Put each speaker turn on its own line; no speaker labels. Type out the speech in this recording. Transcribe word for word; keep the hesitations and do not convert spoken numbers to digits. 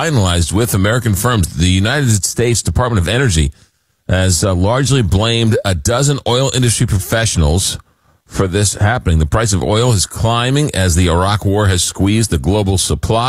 finalized with American firms. The United States Department of Energy has uh, largely blamed a dozen oil industry professionals for this happening. The price of oil is climbing as the Iraq war has squeezed the global supply.